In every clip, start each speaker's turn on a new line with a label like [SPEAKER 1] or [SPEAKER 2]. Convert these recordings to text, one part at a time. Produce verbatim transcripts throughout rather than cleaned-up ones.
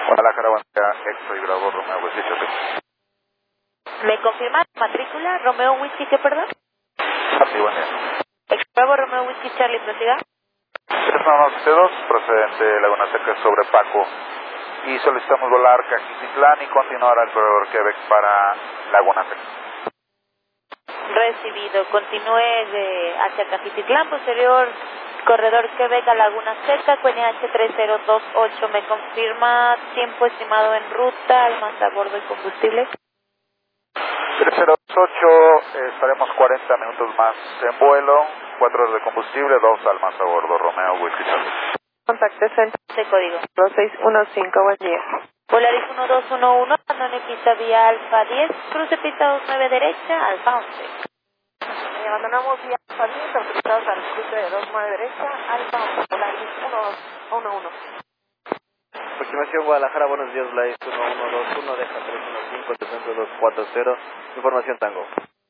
[SPEAKER 1] Guadalajara, Bandera, Exo y Bravo, Romeo, Whisky, Charlie.
[SPEAKER 2] ¿Me confirma matrícula? Romeo, Whisky, ¿qué, perdón?
[SPEAKER 1] Sí, buen día.
[SPEAKER 2] Exo Bravo, Romeo, Whisky, Charlie, prosiga.
[SPEAKER 1] tres nueve siete dos, procedente Laguna Seca sobre Paco. Y solicitamos volar Caquititlán y continuar al corredor Quebec para Laguna Seca.
[SPEAKER 2] Recibido. Continúe de hacia Cajititlán, posterior corredor Quebec a Laguna Seca, Q N H tres cero dos ocho. ¿Me confirma tiempo estimado en ruta, almaz a bordo y combustible?
[SPEAKER 1] tres cero dos ocho, eh, estaremos cuarenta minutos más en vuelo, cuatro horas de combustible, dos almas a bordo, Romeo, Whisky, Charlie.
[SPEAKER 2] Contacto centro de código dos seis uno cinco, buen día. Polaris uno dos uno uno, abandone pista vía Alfa diez, cruce pista dos nueve derecha, Alfa once. Eh, abandonamos vía Alfa diez, autorizados al cruce de dos nueve derecha, Alfa once, Polaris uno dos uno uno.
[SPEAKER 3] Aproximación Guadalajara, buenos días, Blaze uno uno dos uno, deja tres uno cinco, tres dos cuatro cero, información Tango.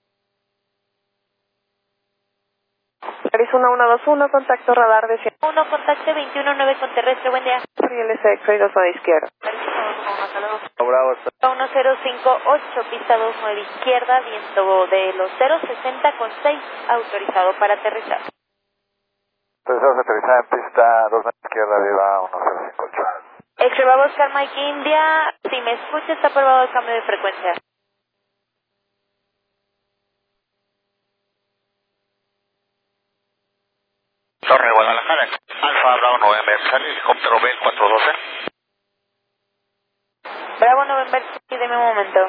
[SPEAKER 2] Polaris uno uno dos uno, contacto radar de ciento uno, contacto veintiuno nueve con terrestre, buen día. Riel S X y dos a la izquierda.
[SPEAKER 3] Bravo, hasta
[SPEAKER 2] uno cero cinco ocho, pista dos nueve izquierda, viento de los cero sesenta con seis, autorizado para aterrizar.
[SPEAKER 1] Entonces, aterrizar en pista dos nueve izquierda, viva uno cero cinco ocho.
[SPEAKER 2] Extremaba Oscar Mike India, si me escucha está aprobado el cambio de frecuencia.
[SPEAKER 1] Torre Guadalajara, Alfa Bravo November, Charlie, helicóptero B cuatro doce.
[SPEAKER 2] Bravo November, sí, deme un momento.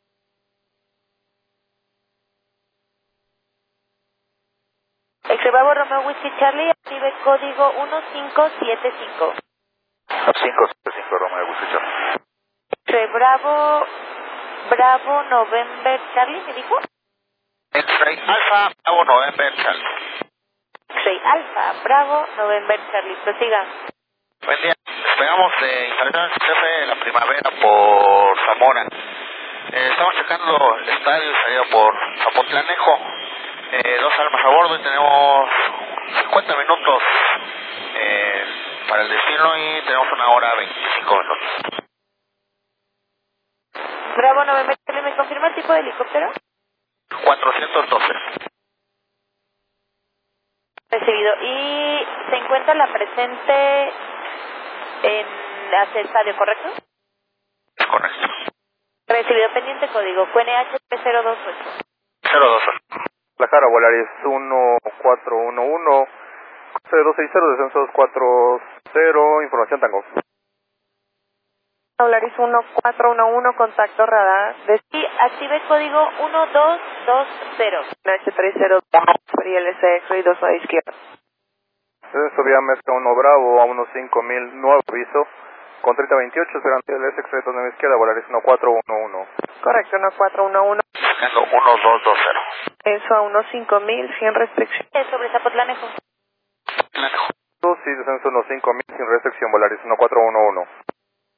[SPEAKER 2] Extremaba Romeo Whisky Charlie, active código uno cinco siete cinco.
[SPEAKER 1] cinco siete cinco, Romeo, Whisky, Charlie.
[SPEAKER 2] X-Ray Bravo, Bravo November Charlie, ¿me dijo?
[SPEAKER 1] X-Ray Alfa Bravo November, Charlie.
[SPEAKER 2] X-Ray Alfa, Bravo November Charlie, prosiga.
[SPEAKER 1] Buen día, esperamos de instalar el jefe de la primavera por Zamora. Eh, estamos checando el estadio salido por Zapotlanejo. Eh, dos almas a bordo y tenemos cincuenta minutos eh, para el destino y tenemos una hora veinticinco minutos.
[SPEAKER 2] Bravo November Charlie, ¿me confirma el tipo de helicóptero?
[SPEAKER 1] cuatrocientos doce.
[SPEAKER 2] Recibido. Y se encuentra la presente en hacia el estadio, ¿correcto?
[SPEAKER 1] Es correcto.
[SPEAKER 2] Recibido, pendiente código Q N H tres cero dos ocho.
[SPEAKER 1] cero dos ocho. Guadalajara, Volaris uno cuatro uno uno, cero dos seis cero, descenso dos cuatro cero, información Tango.
[SPEAKER 2] Volaris uno cuatro uno uno, contacto radar. De... Y active código uno dos dos cero. H tres cero uno, Riel S X y dos a la izquierda.
[SPEAKER 1] Descenso vía Mezca uno Bravo a uno cinco mil, nuevo aviso. Con treinta veintiocho, esperando el S X dos nueve izquierda, Volaris uno cuatro uno uno.
[SPEAKER 2] Correcto, uno cuatro uno uno.
[SPEAKER 1] Descenso uno dos dos cero.
[SPEAKER 2] Eso a uno cinco mil, sin restricción. Sobre Zapotlanejo.
[SPEAKER 1] Sí, descenso uno cinco mil sin restricción, Volaris uno cuatro uno uno.